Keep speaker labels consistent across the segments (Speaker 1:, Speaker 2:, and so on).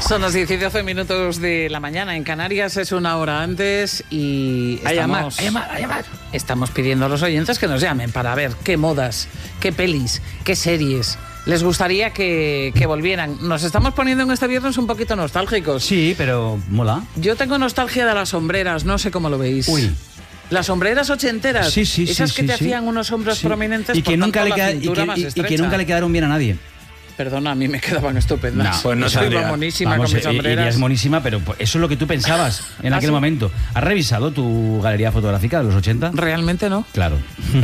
Speaker 1: a llamar.
Speaker 2: Estamos pidiendo a los oyentes que nos llamen para ver qué modas, qué pelis, qué series les gustaría que volvieran. Nos estamos poniendo en este viernes un poquito nostálgicos.
Speaker 1: Sí, pero mola.
Speaker 2: Yo tengo nostalgia de las sombreras, no sé cómo lo veis.
Speaker 1: Uy.
Speaker 2: Las sombreras ochenteras.
Speaker 1: Sí,
Speaker 2: esas que te hacían unos hombros prominentes y que nunca
Speaker 1: le quedaron bien a nadie.
Speaker 2: Perdona, a mí me quedaban estupendas.
Speaker 1: No, pues no
Speaker 2: soy monísima con mis sombreras.
Speaker 1: Ella es monísima, pero eso es lo que tú pensabas en aquel momento. ¿Has revisado tu galería fotográfica de los 80?
Speaker 2: Realmente no.
Speaker 1: Claro.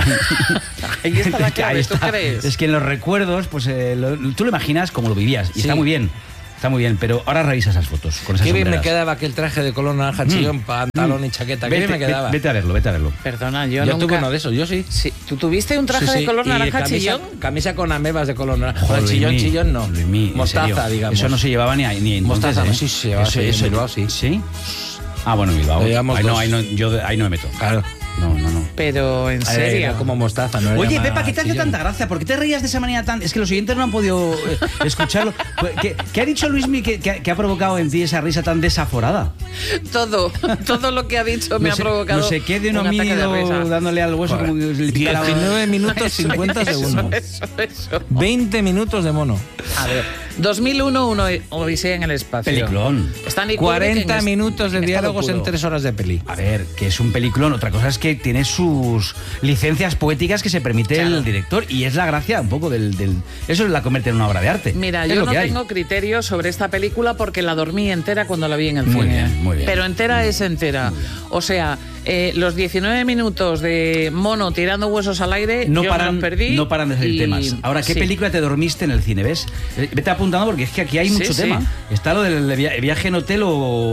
Speaker 2: Ahí está la clave, ¿tú crees?
Speaker 1: Es que en los recuerdos, pues tú lo imaginas como lo vivías. Y está muy bien. Está muy bien, pero ahora revisa esas fotos con esas
Speaker 3: Qué bien
Speaker 1: sombreras.
Speaker 3: me quedaba aquel traje de color naranja chillón, pantalón y chaqueta. Qué bien me quedaba.
Speaker 1: Vete a verlo.
Speaker 2: Perdona, yo
Speaker 3: nunca...
Speaker 2: tuve
Speaker 3: tuve uno de esos, yo sí.
Speaker 2: ¿Tú tuviste un traje de color naranja chillón?
Speaker 3: Camisa con amebas de color naranja. Joder, chillón no. Mostaza, digamos.
Speaker 1: Eso no se llevaba ni entonces,
Speaker 3: mostaza, no, sí se llevaba.
Speaker 1: Eso,
Speaker 3: en Bilbao, sí.
Speaker 1: ¿Sí? Ah, bueno, en Bilbao. Yo ahí no me meto.
Speaker 3: Claro.
Speaker 1: No.
Speaker 2: Pero en serio.
Speaker 3: Como mostaza, ¿no?
Speaker 1: Oye, Pepa, ¿qué te hace tanta gracia? ¿Por qué te reías de esa manera tan...? Es que los oyentes no han podido escucharlo. ¿Qué ha dicho Luismi que ha provocado en ti esa risa tan desaforada?
Speaker 2: Todo lo que ha dicho me ha provocado.
Speaker 1: No sé qué de un homínido dándole al hueso. Como
Speaker 3: 19 minutos 50 segundos.
Speaker 2: Eso.
Speaker 3: 20 minutos de mono.
Speaker 2: A ver, 2001, una Odisea en el espacio.
Speaker 1: Peliculón.
Speaker 3: 40 minutos de diálogos en 3 horas de peli.
Speaker 1: A ver, que es un peliculón. Otra cosa es que tiene sus licencias poéticas que se permite el director, y es la gracia un poco del... Eso es la convierte en una obra de arte.
Speaker 2: Mira, yo no tengo criterio sobre esta película porque la dormí entera cuando la vi en el cine.
Speaker 1: Muy bien.
Speaker 2: Pero entera es entera. O sea, los 19 minutos de mono tirando huesos al aire,
Speaker 1: no
Speaker 2: yo
Speaker 1: paran,
Speaker 2: me los perdí.
Speaker 1: No paran de salir temas. Ahora, ¿qué película te dormiste en el cine? ¿Ves? Vete apuntando porque es que aquí hay mucho tema. Está lo del viaje en hotel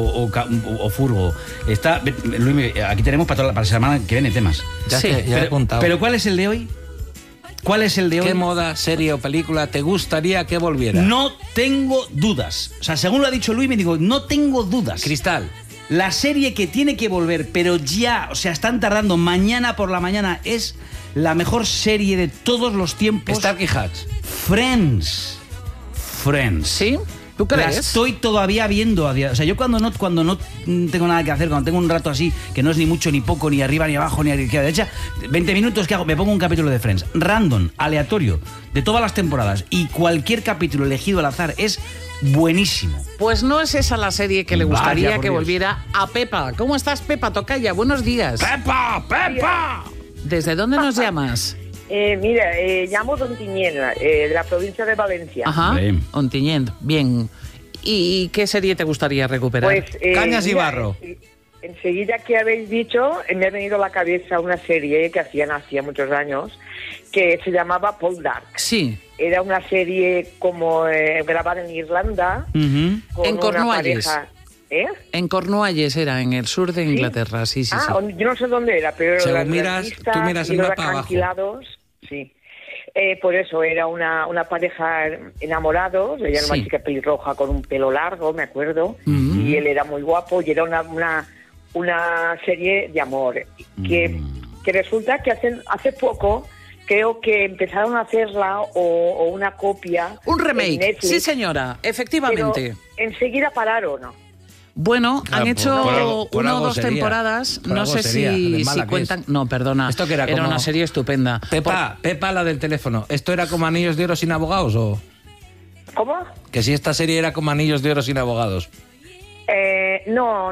Speaker 1: o furgo. Está, Luis, aquí tenemos para la semana que viene temas.
Speaker 3: Ya he apuntado.
Speaker 1: Pero ¿cuál es el de hoy? ¿Cuál es el de hoy?
Speaker 3: ¿Qué moda, serie o película te gustaría que volviera?
Speaker 1: No tengo dudas. O sea, según lo ha dicho Luis, me digo, no tengo dudas.
Speaker 3: Cristal.
Speaker 1: La serie que tiene que volver, pero ya, o sea, están tardando, mañana por la mañana, es la mejor serie de todos los tiempos.
Speaker 3: Starkey Hatch.
Speaker 1: Friends.
Speaker 2: ¿Sí? ¿Tú crees?
Speaker 1: La estoy todavía viendo a día. O sea, yo cuando no tengo nada que hacer, cuando tengo un rato así, que no es ni mucho, ni poco, ni arriba, ni abajo, ni a la izquierda, derecha, 20 minutos, ¿qué hago? Me pongo un capítulo de Friends. Random, aleatorio, de todas las temporadas. Y cualquier capítulo elegido al azar es buenísimo.
Speaker 2: Pues no es esa la serie que le gustaría que volviera a Pepa. ¿Cómo estás, Pepa Tocaya? Buenos días.
Speaker 3: ¡Pepa!
Speaker 2: ¿Desde dónde nos llamas?
Speaker 4: Mira, llamo de Ontinyent, de la provincia de Valencia.
Speaker 2: Ajá, Ontinyent, bien. ¿Y qué serie te gustaría recuperar?
Speaker 4: Pues,
Speaker 3: Cañas y barro.
Speaker 4: Enseguida que habéis dicho, me ha venido a la cabeza una serie que hacía muchos años, que se llamaba Paul Dark.
Speaker 2: Sí.
Speaker 4: Era una serie como grabada en Irlanda.
Speaker 2: En Cornualles. En Cornualles era, en el sur de Inglaterra, sí.
Speaker 4: Yo no sé dónde era, pero
Speaker 3: tú miras el mapa abajo.
Speaker 4: Sí. Por eso era una pareja enamorados. Ella era una chica pelirroja con un pelo largo, me acuerdo, y él era muy guapo, y era una serie de amor que resulta que hace poco creo que empezaron a hacerla o una copia.
Speaker 2: Un remake,
Speaker 4: Netflix,
Speaker 2: sí señora, efectivamente.
Speaker 4: Pero enseguida pararon, ¿no?
Speaker 2: Bueno, han hecho
Speaker 3: por
Speaker 2: una o
Speaker 3: algo
Speaker 2: dos
Speaker 3: sería.
Speaker 2: temporadas,
Speaker 3: Por
Speaker 2: no
Speaker 3: algo
Speaker 2: sé
Speaker 3: sería, de
Speaker 2: si
Speaker 3: mala que
Speaker 2: cuentan...
Speaker 3: es.
Speaker 2: No, perdona,
Speaker 3: Esto que era
Speaker 2: era
Speaker 3: como-
Speaker 2: una serie estupenda.
Speaker 3: Pepa, la del teléfono. ¿Esto era como Anillos de Oro sin abogados o...?
Speaker 4: ¿Cómo?
Speaker 3: Que si esta serie era como Anillos de Oro sin abogados.
Speaker 4: No.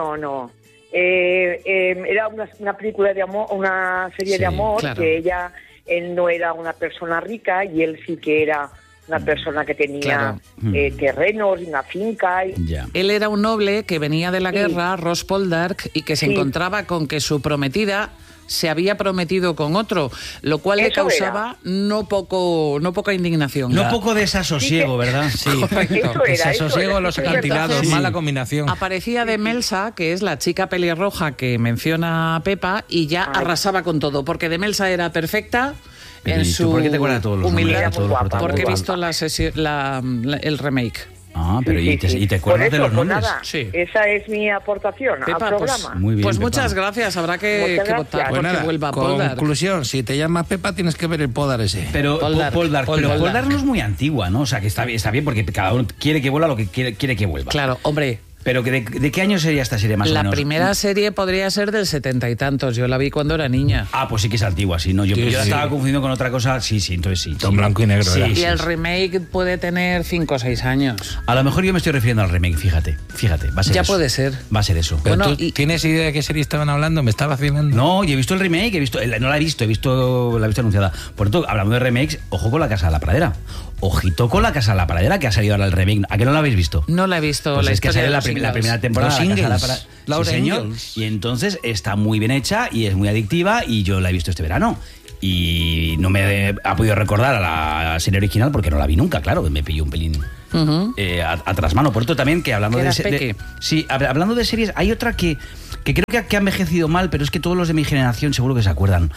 Speaker 4: Era una película de amor, una serie de amor,
Speaker 2: claro.
Speaker 4: que él no era una persona rica y él sí que era una persona que tenía terrenos y una finca.
Speaker 1: Ya.
Speaker 2: Él era un noble que venía de la guerra, Ross Poldark, y que se encontraba con que su prometida se había prometido con otro, lo cual le causaba no poca indignación.
Speaker 1: No poco desasosiego, ¿verdad? Sí.
Speaker 3: Correcto. Desasosiego en los acantilados,
Speaker 2: Sí.
Speaker 3: mala combinación.
Speaker 2: Aparecía Demelsa, que es la chica pelirroja que menciona Pepa, y ya arrasaba con todo, porque Demelsa era perfecta.
Speaker 1: Pero
Speaker 2: En
Speaker 1: ¿y tú
Speaker 2: su
Speaker 1: por qué te acuerdas de todos los
Speaker 2: humildad,
Speaker 1: nombres, de todos los
Speaker 2: porque he
Speaker 1: protagonistas?
Speaker 2: visto el remake.
Speaker 1: Ah, pero ¿y te acuerdas de los nombres?
Speaker 4: Nada, sí. Esa es mi aportación al programa.
Speaker 1: Pues, muy bien,
Speaker 2: pues muchas gracias, habrá que votar
Speaker 3: pues
Speaker 2: porque vuelva Poldark.
Speaker 3: Conclusión, si te llamas Pepa tienes que ver el Poldark ese.
Speaker 1: Pero Poldark no es muy antigua, ¿no? O sea, que está bien porque cada uno quiere que vuelva lo que quiere que vuelva.
Speaker 2: Claro, hombre.
Speaker 1: Pero ¿de qué año sería esta serie más o menos?
Speaker 2: La primera serie podría ser del 70 y tantos. Yo la vi cuando era niña.
Speaker 1: Ah, pues sí que es antigua, sí. No, yo la estaba confundiendo con otra cosa. Sí, entonces sí.
Speaker 3: Con blanco y negro.
Speaker 1: Sí,
Speaker 3: ¿verdad?
Speaker 2: Y el remake puede tener 5 o 6 años.
Speaker 1: A lo mejor yo me estoy refiriendo al remake, fíjate. Va a ser
Speaker 2: ya
Speaker 1: eso.
Speaker 2: puede ser.
Speaker 1: Va a ser eso.
Speaker 3: Pero bueno, ¿tú tienes idea de qué serie estaban hablando? ¿Me estaba vacilando?
Speaker 1: No, yo he visto el remake, no la he visto anunciada. Por cierto, hablando de remakes, ojo con La Casa de la Pradera. Ojito con La Casa de la Pradera, que ha salido ahora el remake. ¿A qué no lo habéis visto?
Speaker 2: No la he visto.
Speaker 1: Pues es que salió la primera temporada.
Speaker 3: Los
Speaker 1: sí, señor. Y entonces está muy bien hecha y es muy adictiva y yo la he visto este verano. Y no me ha podido recordar a la serie original porque no la vi nunca, claro, me pilló un pelín a trasmano. Por otro también que hablando hablando de series, hay otra que creo que ha envejecido mal, pero es que todos los de mi generación seguro que se acuerdan.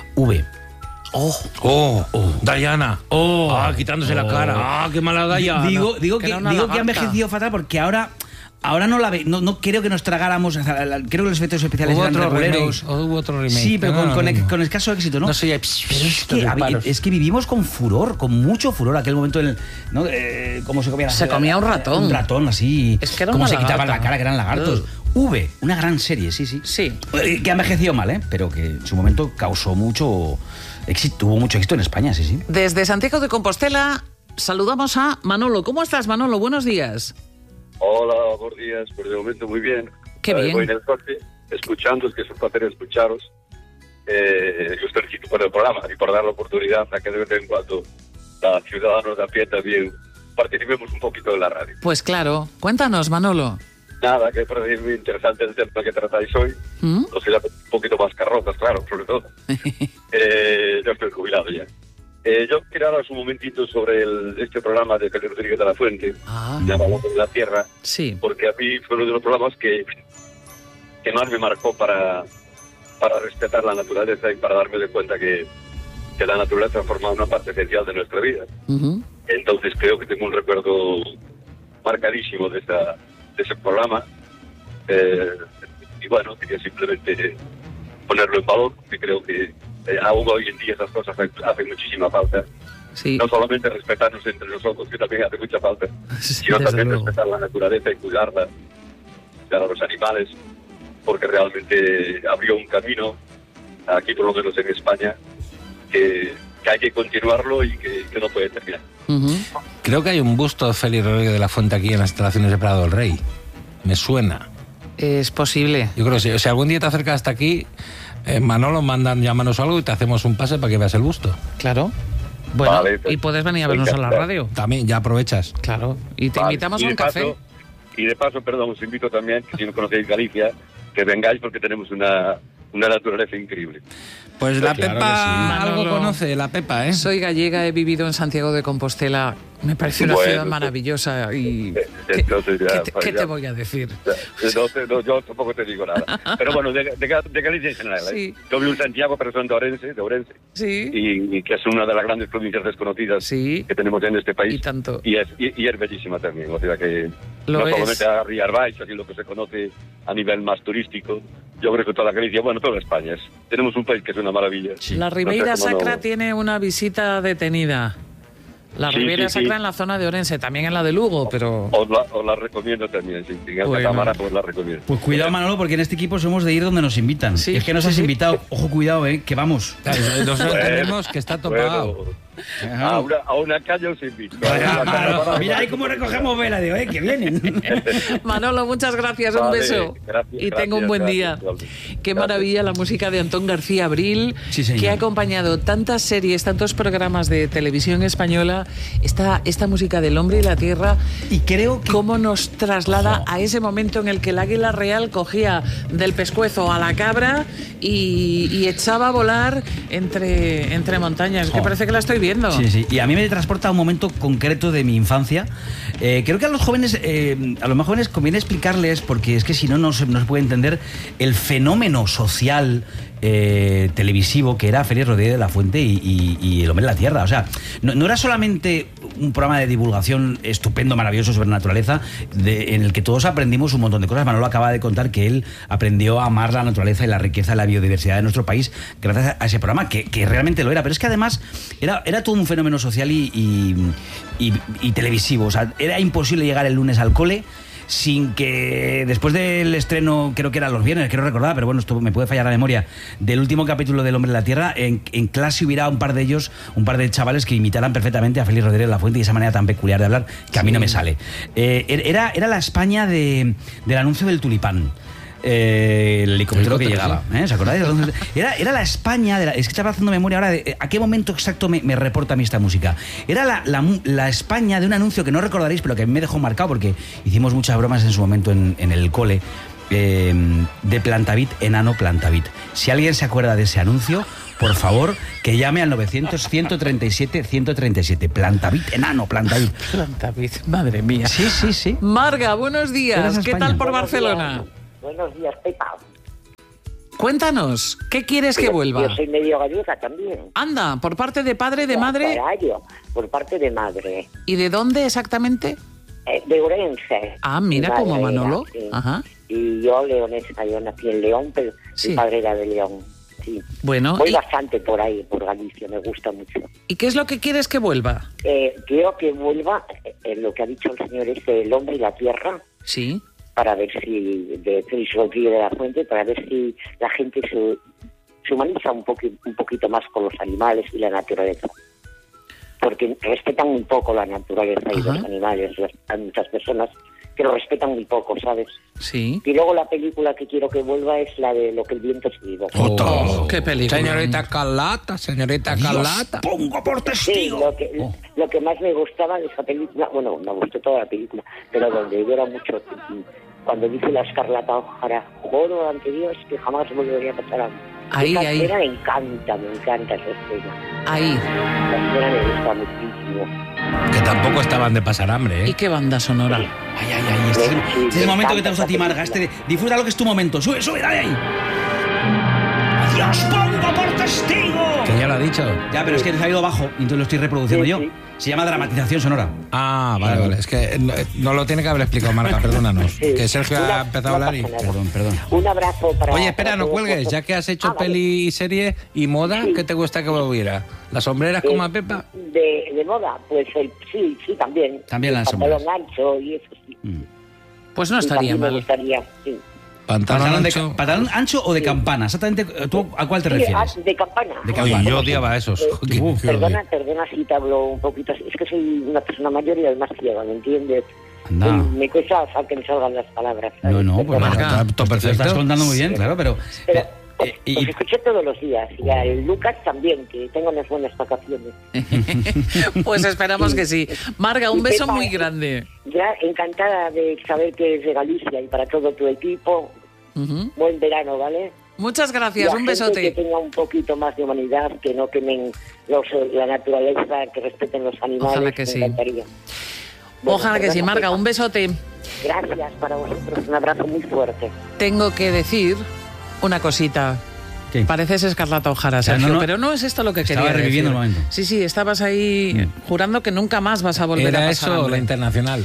Speaker 3: Diana. Quitándose la cara. Qué mala Diana.
Speaker 1: Digo que ha envejecido fatal porque ahora no la ve, no creo que nos tragáramos, creo que los efectos especiales eran reguleros.
Speaker 3: Hubo otro remake.
Speaker 1: Sí, pero con escaso éxito, ¿no?
Speaker 3: No sé,
Speaker 1: pero es que vivimos con furor, con mucho furor aquel momento, ¿no? Cómo se comía.
Speaker 2: Se comía un ratón.
Speaker 1: Un ratón así.
Speaker 2: Es que era
Speaker 1: cómo
Speaker 2: una
Speaker 1: se quitaban
Speaker 2: lagarta.
Speaker 1: la cara, que eran lagartos. Una gran serie, sí. Que ha envejecido mal, pero que en su momento causó mucho éxito, tuvo mucho éxito en España, sí.
Speaker 2: Desde Santiago de Compostela saludamos a Manolo. ¿Cómo estás, Manolo? Buenos días.
Speaker 5: Hola, buenos días. Por el momento muy bien.
Speaker 2: Qué bien.
Speaker 5: Voy en el coche escuchando, es que es un placer escucharos. Yo felicito por el programa y por dar la oportunidad a que de vez en cuando los ciudadanos de a pie también participemos un poquito de la radio.
Speaker 2: Pues claro, cuéntanos, Manolo.
Speaker 5: Nada, que parece muy interesante el tema que tratáis hoy. No sé, un poquito más carrozas, claro, sobre todo. Yo estoy jubilado ya. Yo quería hablar un momentito sobre este programa de Félix Rodríguez de la Fuente, llamado de la Tierra, porque a mí fue uno de los programas que más me marcó para respetar la naturaleza y para darme de cuenta que la naturaleza forma una parte esencial de nuestra vida. Entonces creo que tengo un recuerdo marcadísimo de ese programa, y bueno, quería simplemente ponerlo en valor, porque creo que aún hoy en día esas cosas hacen muchísima falta. No solamente respetarnos entre nosotros, que también hace mucha falta, sino también respetar la naturaleza y cuidarla, cuidar a los animales, porque realmente abrió un camino, aquí por lo menos en España, que hay que continuarlo y que no puede terminar.
Speaker 3: Creo que hay un busto de Félix Rodríguez de la Fuente aquí en las instalaciones de Prado del Rey. Me suena.
Speaker 2: Es posible.
Speaker 3: Yo creo que sí. O sea, algún día te acercas hasta aquí, Manolo, llámanos algo y te hacemos un pase para que veas el busto.
Speaker 2: Claro. Bueno,
Speaker 5: vale,
Speaker 2: y puedes venir a vernos a la radio.
Speaker 3: También, ya aprovechas.
Speaker 2: Claro. Y te invitamos a un café.
Speaker 5: Y de paso, perdón, os invito también, que si no conocéis Galicia, que vengáis porque tenemos una naturaleza increíble.
Speaker 3: Pues la
Speaker 1: claro
Speaker 3: Pepa algo
Speaker 2: Manolo,
Speaker 3: conoce, la Pepa, ¿eh?
Speaker 2: Soy gallega, he vivido en Santiago de Compostela. Me parece una ciudad maravillosa y...
Speaker 5: Entonces
Speaker 2: ¿Qué te voy a decir?
Speaker 5: No, yo tampoco te digo nada. Pero bueno, de Galicia en general.
Speaker 2: Sí.
Speaker 5: Yo vivo en Santiago, pero soy de Ourense.
Speaker 2: Sí.
Speaker 5: Y que es una de las grandes provincias desconocidas que tenemos en este país.
Speaker 2: Y tanto.
Speaker 5: Y es bellísima también. O sea que
Speaker 2: Lo
Speaker 5: no
Speaker 2: es.
Speaker 5: solamente a Rías Baixas y lo que se conoce a nivel más turístico. Yo creo que toda Galicia, bueno, toda España. Tenemos un país que es una maravilla.
Speaker 2: La Ribeira Sacra tiene una visita detenida. La Ribeira Sacra en la zona de Ourense, también en la de Lugo, pero...
Speaker 5: Os la recomiendo también, si en esta cámara os la recomiendo.
Speaker 1: Pues cuidado, Manolo, porque en este equipo somos de ir donde nos invitan.
Speaker 2: Sí,
Speaker 1: es que nos has invitado. Ojo, cuidado, que vamos.
Speaker 3: Claro, nosotros entendemos que está topado.
Speaker 5: A una calle os invito.
Speaker 1: Mira ahí cómo recogemos vela, digo, que vienen.
Speaker 2: Manolo, muchas gracias, un beso.
Speaker 5: Gracias,
Speaker 2: tenga un buen día. Qué maravilla la música de Antón García Abril, que ha acompañado tantas series, tantos programas de televisión española. Esta música del hombre y la tierra,
Speaker 1: y creo que
Speaker 2: cómo nos traslada a ese momento en el que el águila real cogía del pescuezo a la cabra y echaba a volar entre montañas. Que parece que la estoy viendo.
Speaker 1: Sí, y a mí me transporta a un momento concreto de mi infancia. Creo que a los jóvenes, a los más jóvenes conviene explicarles, porque es que si no, no se puede entender el fenómeno social televisivo que era Félix Rodríguez de la Fuente y El Hombre de la Tierra. O sea, no era solamente un programa de divulgación estupendo, maravilloso sobre naturaleza, en el que todos aprendimos un montón de cosas. Manolo acaba de contar que él aprendió a amar la naturaleza y la riqueza y la biodiversidad de nuestro país gracias a ese programa, que realmente lo era. Pero es que además era todo un fenómeno social y televisivo. O sea, era imposible llegar el lunes al cole sin que después del estreno, creo que era los viernes, quiero recordar, pero bueno, esto me puede fallar la memoria, del último capítulo del Hombre de la Tierra, en clase hubiera un par de chavales que imitaran perfectamente a Félix Rodríguez de la Fuente y esa manera tan peculiar de hablar que a mí no me sale. Era la España del anuncio del tulipán. El helicóptero que llegaba, ¿os acordáis? Era la España, es que estaba haciendo memoria ahora de a qué momento exacto me reporta a mí esta música. Era la España de un anuncio que no recordaréis, pero que a mí me dejó marcado porque hicimos muchas bromas en su momento en el cole, de Plantavit, enano Plantavit. Si alguien se acuerda de ese anuncio, por favor, que llame al 900-137-137. Plantavit, enano Plantavit.
Speaker 2: Plantavit, madre mía.
Speaker 1: Sí.
Speaker 2: Marga, buenos días. ¿Qué tal por Barcelona?
Speaker 4: Buenos días, Pepa.
Speaker 2: Cuéntanos, ¿qué quieres que vuelva?
Speaker 4: Yo soy medio gallega también.
Speaker 2: Anda, ¿por parte de padre, de madre?
Speaker 4: Carayo, por parte de madre.
Speaker 2: ¿Y de dónde exactamente?
Speaker 4: De Orense.
Speaker 2: Ah, mira, como Manolo.
Speaker 4: Sí.
Speaker 2: Ajá.
Speaker 4: Y yo leonesa, yo nací en León, pero
Speaker 2: Sí.
Speaker 4: mi padre era de León. Sí.
Speaker 2: Bueno,
Speaker 4: Voy bastante por ahí, por Galicia, me gusta mucho.
Speaker 2: ¿y qué es lo que quieres que vuelva?
Speaker 4: Quiero que vuelva lo que ha dicho el señor El Hombre y la Tierra,
Speaker 2: Sí.
Speaker 4: para ver si, de Félix Rodríguez de la Fuente, para ver si la gente se humaniza un poquito más con los animales y la naturaleza. Porque respetan muy poco la naturaleza y los animales. Hay muchas personas que lo respetan muy poco, ¿sabes?
Speaker 2: Sí.
Speaker 4: Y luego la película que quiero que vuelva es la de Lo que el viento se llevó.
Speaker 2: Oh, qué película.
Speaker 3: Señorita Carlota.
Speaker 1: Pongo por
Speaker 4: Sí,
Speaker 1: testigo.
Speaker 4: lo que más me gustaba de esa película, bueno, me gustó toda la película, pero donde yo era mucho, cuando dice la Escarlata O'Hara, juro ante Dios que jamás volvería a pasar a mí.
Speaker 2: Ahí.
Speaker 4: Esa escena me encanta esa escena.
Speaker 2: Ahí.
Speaker 4: La escena me gusta muchísimo.
Speaker 3: Que tampoco estaban de pasar hambre,
Speaker 2: ¿Y qué banda sonora?
Speaker 1: Ay, este es el momento que te gusta a ti, Marga. Disfruta lo que es tu momento. Sube, dale ahí. ¡Adiós, pongo por testigo!
Speaker 3: Que ya lo ha dicho.
Speaker 1: Ya, pero es que se ha ido abajo y entonces lo estoy reproduciendo
Speaker 4: Sí,
Speaker 1: yo.
Speaker 4: sí.
Speaker 1: Se llama dramatización sonora.
Speaker 3: Ah, vale. Es que no lo tiene que haber explicado Marga, perdónanos.
Speaker 4: Sí.
Speaker 3: Que Sergio ha empezado a hablar y...
Speaker 4: pasa nada.
Speaker 1: Perdón.
Speaker 4: Un abrazo para...
Speaker 3: Oye, espera,
Speaker 4: para
Speaker 3: no
Speaker 4: todos
Speaker 3: cuelgues.
Speaker 4: vosotros.
Speaker 3: Ya que has hecho
Speaker 4: Ah, vale.
Speaker 3: peli y serie y moda,
Speaker 4: Sí.
Speaker 3: ¿qué te gusta que volviera? ¿Las sombreras como a Pepa?
Speaker 4: De moda, pues sí, también.
Speaker 1: También las
Speaker 4: pantalón
Speaker 1: sombras.
Speaker 4: ancho y eso sí.
Speaker 2: Pues no
Speaker 4: Sí,
Speaker 2: estaría
Speaker 4: también me
Speaker 2: mal.
Speaker 4: gustaría, sí.
Speaker 3: Pantalón ancho.
Speaker 1: ¿Pantalón ancho o de campana? Exactamente, ¿tú a cuál te
Speaker 4: Sí,
Speaker 1: refieres?
Speaker 4: de campana.
Speaker 1: De
Speaker 3: Oye,
Speaker 1: campana.
Speaker 3: yo odiaba esos. Qué
Speaker 4: Perdona
Speaker 3: odio.
Speaker 4: si te hablo un poquito así. Es que soy una persona mayor y además ciega, ¿me entiendes?
Speaker 1: Anda.
Speaker 4: Me cuesta que me salgan las palabras. ¿sabes?
Speaker 1: No, pues
Speaker 4: Perdona.
Speaker 3: Marga, todo
Speaker 1: Te lo
Speaker 3: perfecto.
Speaker 1: estás contando muy bien, claro, pero...
Speaker 4: Pero
Speaker 1: y-
Speaker 4: os escuché todos los días. Y a Lucas también, que tengo unas buenas vacaciones.
Speaker 2: Pues esperamos que sí. Marga, un
Speaker 4: Y
Speaker 2: beso
Speaker 4: Pepa,
Speaker 2: muy grande.
Speaker 4: Ya encantada de saber que eres de Galicia y para todo tu equipo.
Speaker 2: Ujú.
Speaker 4: Buen verano, ¿vale?
Speaker 2: Muchas
Speaker 4: Y
Speaker 2: gracias,
Speaker 4: a
Speaker 2: un
Speaker 4: gente
Speaker 2: besote.
Speaker 4: que tenga un poquito más de humanidad, que no quemen la naturaleza, que respeten los animales.
Speaker 2: Ojalá que
Speaker 4: me
Speaker 2: sí.
Speaker 4: encantaría. Bueno,
Speaker 2: Ojalá que sí,
Speaker 4: perdona,
Speaker 2: Marga,
Speaker 4: Pepa.
Speaker 2: un besote.
Speaker 4: Gracias para vosotros, un abrazo muy fuerte.
Speaker 2: Tengo que decir una cosita.
Speaker 1: ¿Qué?
Speaker 2: Pareces Escarlata O'Hara,
Speaker 1: sea,
Speaker 2: Sergio,
Speaker 1: no,
Speaker 2: pero no es esto lo que
Speaker 1: estaba
Speaker 2: quería
Speaker 1: reviviendo
Speaker 2: decir.
Speaker 1: el momento.
Speaker 2: Sí, estabas ahí jurando que nunca más vas a volver a
Speaker 3: Era
Speaker 2: pasar
Speaker 3: eso,
Speaker 2: hambre.
Speaker 3: la internacional.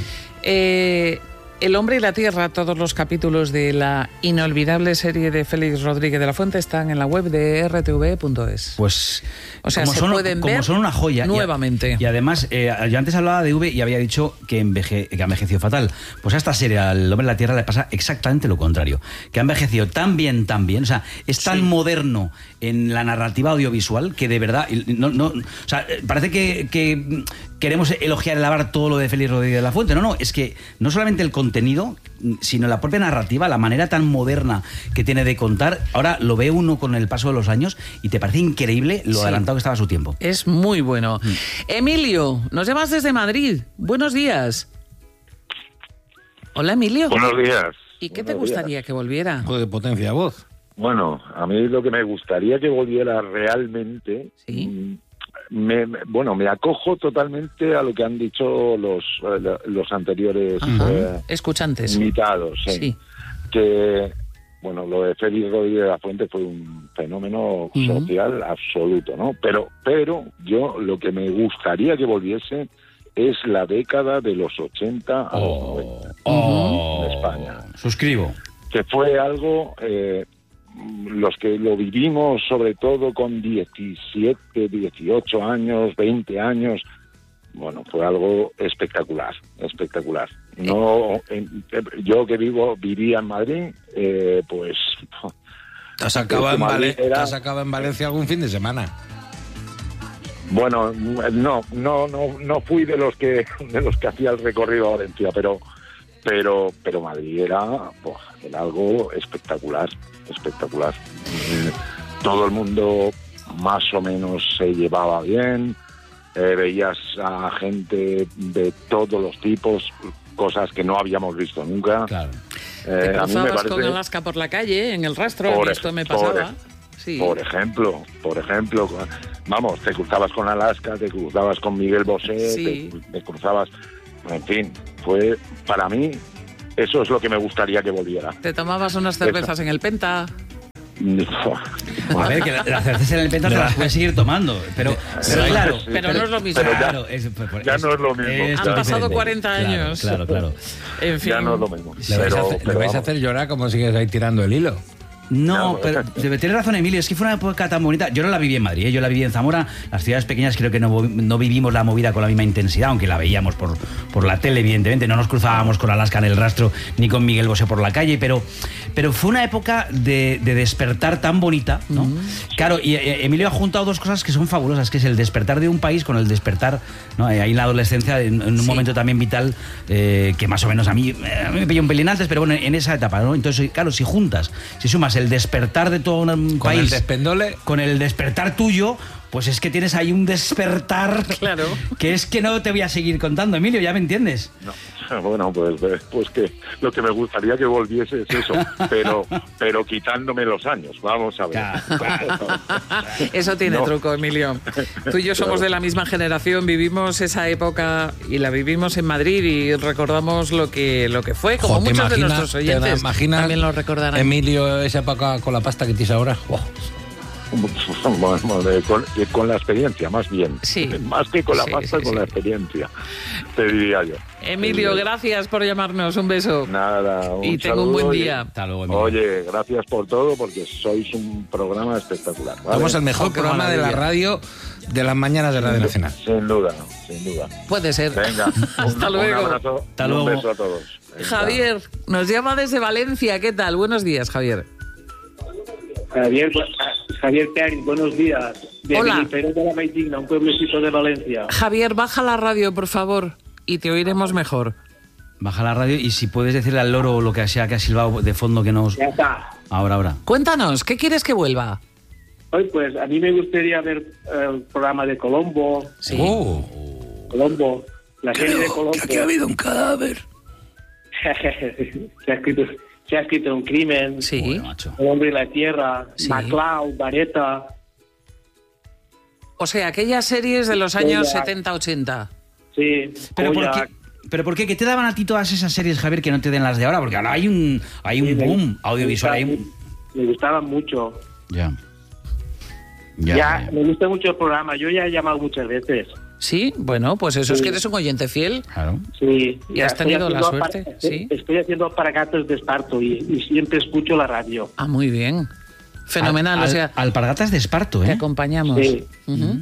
Speaker 2: El hombre y la tierra, todos los capítulos de la inolvidable serie de Félix Rodríguez de la Fuente están en la web de rtv.es.
Speaker 1: Pues
Speaker 2: O sea, se pueden ver
Speaker 1: son una joya
Speaker 2: nuevamente.
Speaker 1: Y además, yo antes hablaba de V y había dicho que envejeció fatal. Pues a esta serie, al Hombre de la Tierra, le pasa exactamente lo contrario. Que ha envejecido tan bien. O sea, es tan moderno en la narrativa audiovisual que de verdad... o sea, parece que queremos elogiar y alabar todo lo de Félix Rodríguez de la Fuente. No, es que no solamente el contenido, sino la propia narrativa, la manera tan moderna que tiene de contar. Ahora lo ve uno con el paso de los años y te parece increíble lo
Speaker 2: Sí.
Speaker 1: adelantado que estaba a su tiempo.
Speaker 2: Es muy bueno. Emilio, nos llamas desde Madrid. Buenos días. Hola, Emilio.
Speaker 6: Buenos días.
Speaker 2: ¿Y qué te
Speaker 6: Buenos
Speaker 2: gustaría
Speaker 6: días.
Speaker 2: que volviera?
Speaker 3: Joder, potencia de voz.
Speaker 6: Bueno, a mí lo que me gustaría que volviera realmente...
Speaker 2: Sí.
Speaker 6: Me acojo totalmente a lo que han dicho los anteriores
Speaker 2: Ajá. Escuchantes.
Speaker 6: invitados.
Speaker 2: Sí.
Speaker 6: Que bueno, lo de Félix Rodríguez de la Fuente fue un fenómeno social absoluto, ¿no? Pero yo lo que me gustaría que volviese es la década de los 80 a los 90 en España.
Speaker 1: Suscribo.
Speaker 6: Que fue algo, los que lo vivimos sobre todo con 17, 18 años, 20 años, bueno, fue algo espectacular. No, yo que vivía en Madrid, pues...
Speaker 3: ¿Te has acabado en Valencia algún fin de semana?
Speaker 6: Bueno, no fui de los que hacía el recorrido a Valencia, pero Madrid era algo espectacular. Todo el mundo más o menos se llevaba bien, veías a gente de todos los tipos, cosas que no habíamos visto nunca.
Speaker 2: Claro. Te cruzabas con Alaska por la calle, en el rastro, esto me pasaba. Sí.
Speaker 6: Por ejemplo, vamos, te cruzabas con Alaska, te cruzabas con Miguel Bosé,
Speaker 2: sí.
Speaker 6: te cruzabas, en fin, fue para mí, eso es lo que me gustaría que volviera.
Speaker 2: ¿Te tomabas unas cervezas en el Penta?
Speaker 1: A ver, que las cervezas en el Penta te las puedes seguir tomando, pero claro,
Speaker 2: pero no es lo mismo.
Speaker 6: Ya no es lo mismo.
Speaker 2: Han pasado 40 años.
Speaker 1: Claro.
Speaker 2: En fin.
Speaker 6: Ya no es lo mismo.
Speaker 3: Le vais a hacer llorar como sigues ahí tirando el hilo.
Speaker 1: No, pero tienes razón, Emilio, es que fue una época tan bonita. Yo no la viví en Madrid, yo la viví en Zamora. Las ciudades pequeñas creo que no vivimos la movida con la misma intensidad, aunque la veíamos por la tele, evidentemente. No nos cruzábamos con Alaska en el rastro ni con Miguel Bosé por la calle, pero fue una época de despertar tan bonita, ¿no? Claro, y Emilio ha juntado dos cosas que son fabulosas, que es el despertar de un país con el despertar, ¿no? Ahí en la adolescencia, en un momento también vital, que más o menos a mí me pilló un pelín antes, pero bueno, en esa etapa, ¿no? Entonces, claro, si sumas el despertar de todo un país
Speaker 3: con el despendole,
Speaker 1: con el despertar tuyo, pues es que tienes ahí un despertar,
Speaker 2: claro,
Speaker 1: que es que no te voy a seguir contando, Emilio, ¿ya me entiendes?
Speaker 6: No. Bueno, pues que lo que me gustaría que volviese es eso, pero quitándome los años, vamos a ver.
Speaker 1: Claro.
Speaker 2: Eso tiene truco, Emilio. Tú y yo somos de la misma generación, vivimos esa época y la vivimos en Madrid y recordamos lo que fue, como muchos de nuestros oyentes también lo recordarán.
Speaker 3: Emilio, esa época con la pasta que tienes ahora. Wow.
Speaker 6: Con la experiencia, más bien.
Speaker 2: Sí.
Speaker 6: Más que con la pasta, con la experiencia, te diría yo.
Speaker 2: Emilio, gracias por llamarnos. Un beso.
Speaker 6: Nada,
Speaker 2: tengo un buen día.
Speaker 1: Hasta luego, Emilio.
Speaker 6: Oye, gracias por todo, porque sois un programa espectacular, ¿vale?
Speaker 3: Somos el mejor programa de la radio de las mañanas de Radio Nacional.
Speaker 6: Sin duda.
Speaker 2: Puede ser.
Speaker 6: Venga,
Speaker 2: hasta luego.
Speaker 6: Un abrazo.
Speaker 1: Hasta luego.
Speaker 6: Un beso a todos. Venga.
Speaker 2: Javier nos llama desde Valencia. ¿Qué tal? Buenos días, Javier.
Speaker 7: Javier Pérez, buenos días. De
Speaker 2: Hola.
Speaker 7: Benifero de la Maitigna, un pueblecito de Valencia.
Speaker 2: Javier, baja la radio, por favor, y te oiremos mejor.
Speaker 1: Baja la radio y si puedes decirle al loro lo que sea que ha silbado de fondo que nos...
Speaker 7: Ya está.
Speaker 1: Ahora.
Speaker 2: Cuéntanos, ¿qué quieres que vuelva?
Speaker 7: Hoy, pues, a mí me gustaría ver el programa de Colombo.
Speaker 2: Sí.
Speaker 7: Colombo, la serie de Colombo.
Speaker 3: Que aquí ha habido un cadáver.
Speaker 7: se ha escrito un crimen.
Speaker 2: Sí.
Speaker 1: Bueno, macho.
Speaker 7: El hombre y la tierra.
Speaker 2: Sí.
Speaker 7: MacLeod, Vareta.
Speaker 2: O sea, aquellas series de los años 70-80.
Speaker 7: Sí.
Speaker 1: ¿Pero
Speaker 7: Kojak.
Speaker 1: por qué? ¿Qué te daban a ti todas esas series, Javier, que no te den las de ahora? Porque ahora hay un boom audiovisual.
Speaker 7: Me gustaban mucho.
Speaker 1: Ya.
Speaker 7: Me gusta mucho el programa. Yo ya he llamado muchas veces.
Speaker 2: Sí, bueno, pues eso es
Speaker 7: Sí.
Speaker 2: que eres un oyente fiel.
Speaker 1: Claro.
Speaker 7: Sí.
Speaker 2: ¿Y has tenido la suerte? Sí.
Speaker 7: Estoy haciendo aparatos de esparto y siempre escucho la radio.
Speaker 2: Ah, muy bien. Fenomenal, o sea,
Speaker 1: Alpargatas de Esparto,
Speaker 2: te
Speaker 1: ¿eh?
Speaker 2: acompañamos.
Speaker 7: Sí.
Speaker 2: Ujú.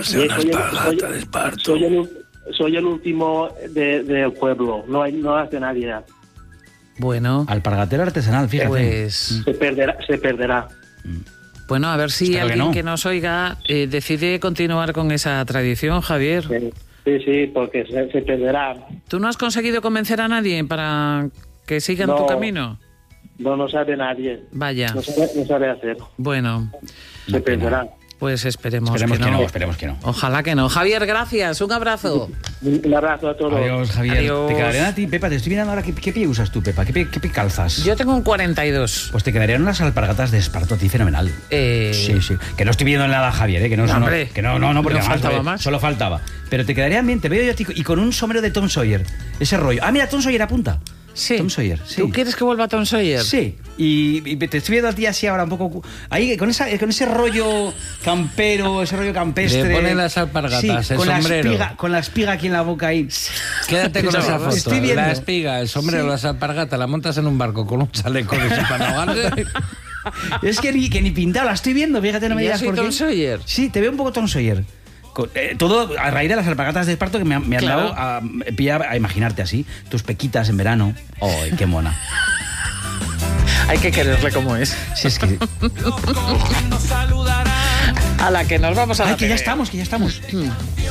Speaker 7: Soy el último del pueblo. No hace nadie.
Speaker 2: Bueno,
Speaker 1: Alpargatero artesanal, fíjate.
Speaker 2: pues...
Speaker 7: Se perderá.
Speaker 2: Bueno, a ver si
Speaker 1: Espero que
Speaker 2: alguien
Speaker 1: no.
Speaker 2: que nos oiga decide continuar con esa tradición, Javier.
Speaker 7: Sí, porque se perderá.
Speaker 2: ¿Tú no has conseguido convencer a nadie para que sigan
Speaker 7: No.
Speaker 2: tu camino?
Speaker 7: No sabe nadie.
Speaker 2: Vaya,
Speaker 7: No sabe hacer.
Speaker 2: bueno,
Speaker 7: Se perderá.
Speaker 2: pues esperemos
Speaker 1: que no.
Speaker 2: Ojalá que no. Javier, gracias, un abrazo.
Speaker 7: Un abrazo a todos.
Speaker 1: Adiós, Javier.
Speaker 2: Adiós.
Speaker 1: Te quedarían a ti, Pepa, te estoy mirando ahora. ¿Qué pie usas tú, Pepa? ¿Qué pie calzas?
Speaker 2: Yo tengo un 42.
Speaker 1: Pues te quedarían unas alpargatas de Esparto a ti fenomenal. Sí. Que no estoy viendo nada, Javier, ¿eh? Que no,
Speaker 2: No, hombre.
Speaker 1: que no, porque
Speaker 2: No
Speaker 1: además,
Speaker 2: faltaba más.
Speaker 1: Solo faltaba. Pero te quedarían bien, te veo yo a ti y con un sombrero de Tom Sawyer. Ese rollo. Ah, mira, Tom Sawyer apunta.
Speaker 2: Sí.
Speaker 1: Tom Sawyer, sí.
Speaker 2: ¿Tú quieres que vuelva Tom Sawyer?
Speaker 1: Sí. Y te estoy viendo a ti así ahora un poco... Ahí, con ese rollo campero, ese rollo campestre...
Speaker 3: Le ponen las alpargatas, el
Speaker 1: con
Speaker 3: sombrero.
Speaker 1: Con la espiga aquí en la boca ahí.
Speaker 3: Quédate con esa foto.
Speaker 1: Estoy viendo.
Speaker 3: La espiga, el sombrero, las alpargatas, la montas en un barco con un chaleco de para ahogarse.
Speaker 1: Es que ni pintado, la estoy viendo, fíjate, no me digas por qué.
Speaker 2: Tom Sawyer?
Speaker 1: Sí, te veo un poco Tom Sawyer. Todo a raíz de las alpargatas de esparto que me han dado a imaginarte así, tus pequitas en verano. ¡Ay, qué mona!
Speaker 2: Hay que quererle como es.
Speaker 1: Sí, es que...
Speaker 2: A la que nos vamos a...
Speaker 1: Ay, que ya estamos.